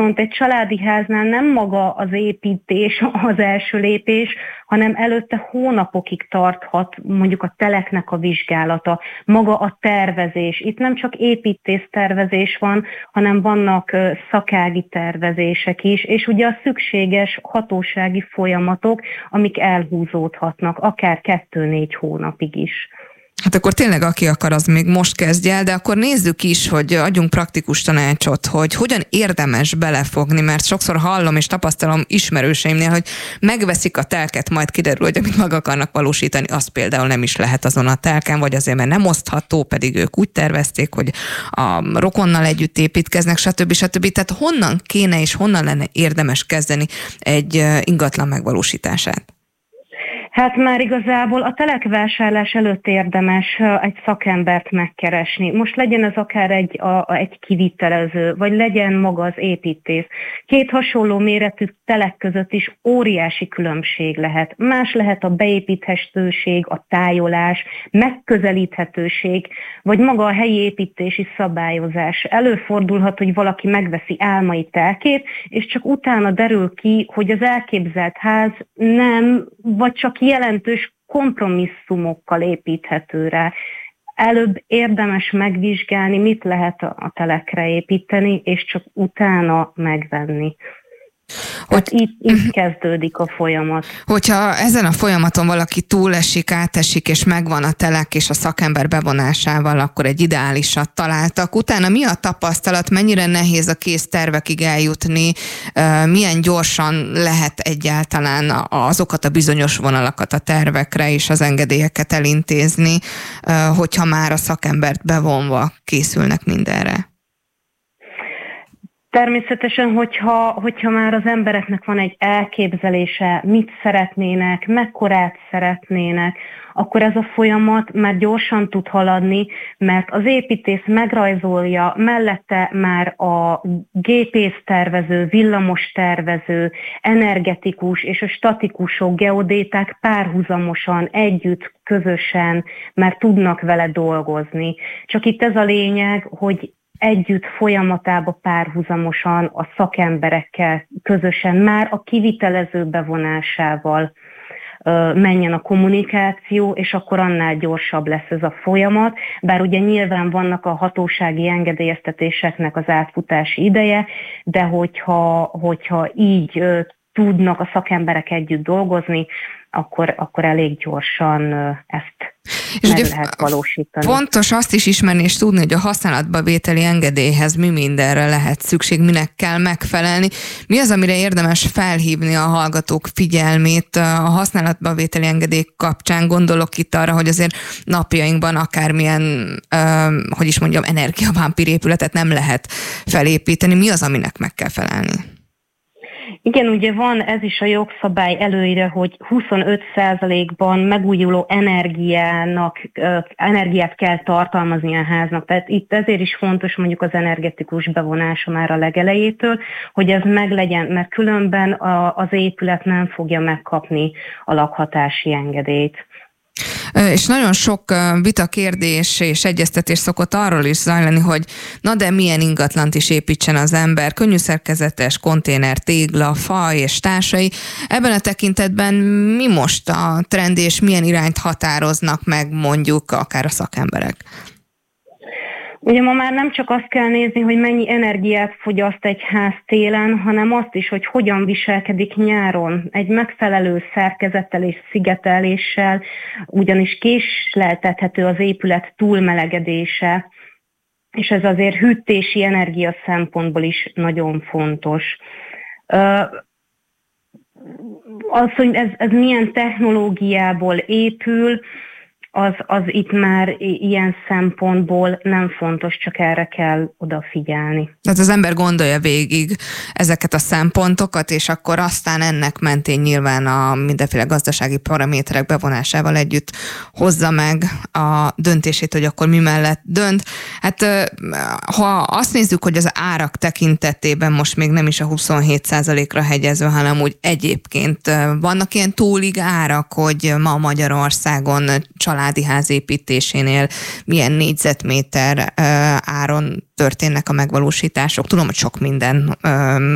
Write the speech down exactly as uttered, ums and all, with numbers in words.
Viszont egy családi háznál nem maga az építés az első lépés, hanem előtte hónapokig tarthat mondjuk a teleknek a vizsgálata, maga a tervezés. Itt nem csak építésztervezés van, hanem vannak szakági tervezések is, és ugye a szükséges hatósági folyamatok, amik elhúzódhatnak, akár kettő-négy hónapig is. Hát akkor tényleg aki akar, az még most kezdje el, de akkor nézzük is, hogy adjunk praktikus tanácsot, hogy hogyan érdemes belefogni, mert sokszor hallom és tapasztalom ismerőseimnél, hogy megveszik a telket, majd kiderül, hogy amit meg akarnak valósítani, az például nem is lehet azon a telken, vagy azért, mert nem osztható, pedig ők úgy tervezték, hogy a rokonnal együtt építkeznek, stb. stb. Tehát honnan kéne és honnan lenne érdemes kezdeni egy ingatlan megvalósítását? Hát már igazából a telekvásárlás előtt érdemes egy szakembert megkeresni. Most legyen ez akár egy, a, egy kivitelező, vagy legyen maga az építész. Két hasonló méretű telek között is óriási különbség lehet. Más lehet a beépíthetőség, a tájolás, megközelíthetőség, vagy maga a helyi építési szabályozás. Előfordulhat, hogy valaki megveszi álmai telkét, és csak utána derül ki, hogy az elképzelt ház nem, vagy csak jelentős kompromisszumokkal építhető rá. Előbb érdemes megvizsgálni, mit lehet a telekre építeni, és csak utána megvenni. Hogy itt, itt kezdődik a folyamat. Hogyha ezen a folyamaton valaki túlesik, átesik, és megvan a telek és a szakember bevonásával, akkor egy ideálisat találtak. Utána mi a tapasztalat, mennyire nehéz a kész tervekig eljutni, milyen gyorsan lehet egyáltalán azokat a bizonyos vonalakat a tervekre és az engedélyeket elintézni, hogyha már a szakembert bevonva készülnek mindenre? Természetesen, hogyha, hogyha már az embereknek van egy elképzelése, mit szeretnének, mekkorát szeretnének, akkor ez a folyamat már gyorsan tud haladni, mert az építész megrajzolja, mellette már a gépésztervező, villamostervező, energetikus és a statikusok, geodéták párhuzamosan, együtt, közösen már tudnak vele dolgozni. Csak itt ez a lényeg, hogy együtt folyamatába párhuzamosan a szakemberekkel közösen, már a kivitelező bevonásával ö, menjen a kommunikáció, és akkor annál gyorsabb lesz ez a folyamat. Bár ugye nyilván vannak a hatósági engedélyeztetéseknek az átfutási ideje, de hogyha, hogyha így ö, tudnak a szakemberek együtt dolgozni, akkor, akkor elég gyorsan ö, ezt és meg lehet valósítani. Fontos azt is ismerni és tudni, hogy a használatba vételi engedélyhez mi mindenre lehet szükség, minek kell megfelelni. Mi az, amire érdemes felhívni a hallgatók figyelmét a használatba vételi engedély kapcsán? Gondolok itt arra, hogy azért napjainkban akármilyen, hogy is mondjam, energiavámpír épületet nem lehet felépíteni. Mi az, aminek meg kell felelni? Igen, ugye van ez is a jogszabály előírja, hogy huszonöt százalékban megújuló energiának, energiát kell tartalmazni a háznak. Tehát itt ezért is fontos mondjuk az energetikus bevonása már a legelejétől, hogy ez meglegyen, mert különben az épület nem fogja megkapni a lakhatási engedélyt. És nagyon sok vita, kérdés és egyeztetés szokott arról is zajlani, hogy na de milyen ingatlant is építsen az ember, könnyűszerkezetes, konténer, tégla, fa és társai. Ebben a tekintetben mi most a trend és milyen irányt határoznak meg mondjuk akár a szakemberek? Ugye ma már nem csak azt kell nézni, hogy mennyi energiát fogyaszt egy ház télen, hanem azt is, hogy hogyan viselkedik nyáron. Egy megfelelő szerkezettel és szigeteléssel, ugyanis késleltethető az épület túlmelegedése, és ez azért hűtési energia szempontból is nagyon fontos. Az, hogy ez, ez milyen technológiából épül, Az, az itt már ilyen szempontból nem fontos, csak erre kell odafigyelni. Tehát az ember gondolja végig ezeket a szempontokat, és akkor aztán ennek mentén nyilván a mindenféle gazdasági paraméterek bevonásával együtt hozza meg a döntését, hogy akkor mi mellett dönt. Hát ha azt nézzük, hogy az árak tekintetében most még nem is a huszonhét százalékra hegyező, hanem úgy egyébként vannak ilyen túlig árak, hogy ma Magyarországon családi ház építésénél milyen négyzetméter áron történnek a megvalósítások. Tudom, hogy sok minden